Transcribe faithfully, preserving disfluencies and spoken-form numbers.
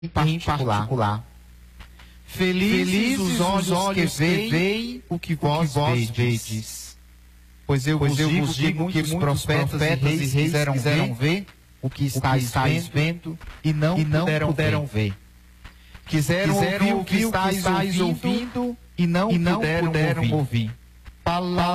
em particular. Felizes, Felizes os olhos, olhos que veem o que vós, vós vedes. Pois eu pois vos, eu digo, vos digo que muitos profetas, profetas e reis quiseram, quiseram ver o que estáis, o que estáis vendo e não, e não puderam, puderam ver. ver. Quiseram, quiseram ouvir o que estáis ouvindo, ouvindo e não, e não puderam, puderam ouvir. ouvir.